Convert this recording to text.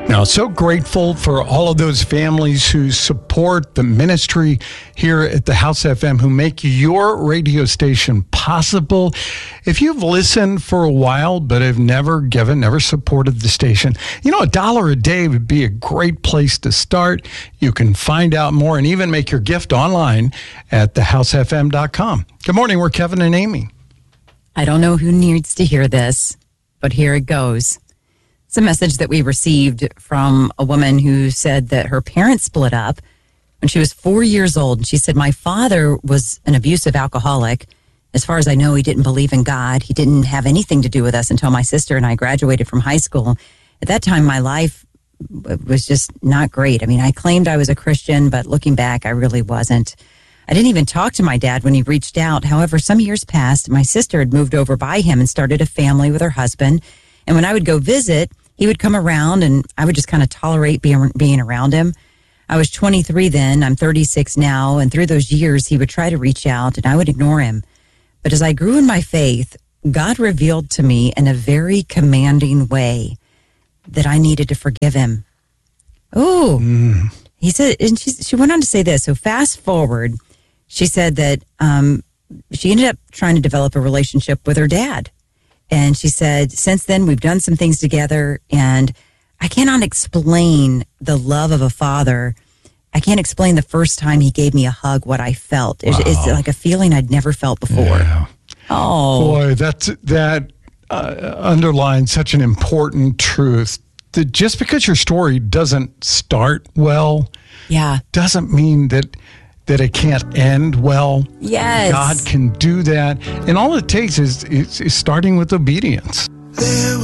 Now, so grateful for all of those families who support the ministry here at the House FM, who make your radio station possible. If you've listened for a while but have never supported the station, $1 a day would be a great place to start. You can find out more and even make your gift online at thehousefm.com. Good morning. We're Kevin and Amy. I don't know who needs to hear this, but here it goes. It's a message that we received from a woman who said that her parents split up when she was 4 years old. And she said, my father was an abusive alcoholic. As far as I know, he didn't believe in God. He didn't have anything to do with us until my sister and I graduated from high school. At that time, my life was just not great. I mean, I claimed I was a Christian, but looking back, I really wasn't. I didn't even talk to my dad when he reached out. However, some years passed. My sister had moved over by him and started a family with her husband. And when I would go visit, he would come around and I would just kind of tolerate being around him. I was 23 then. I'm 36 now. And through those years, he would try to reach out and I would ignore him. But as I grew in my faith, God revealed to me in a very commanding way that I needed to forgive him. Oh, He said, and she went on to say this. So fast forward, she said that she ended up trying to develop a relationship with her dad. And she said, since then, we've done some things together, and I cannot explain the love of a father. I can't explain the first time he gave me a hug, what I felt. Wow. It's like a feeling I'd never felt before. Yeah. Oh. Boy, that underlines such an important truth. That just because your story doesn't start well, doesn't mean that it can't end well. Yes. God can do that. And all it takes is starting with obedience.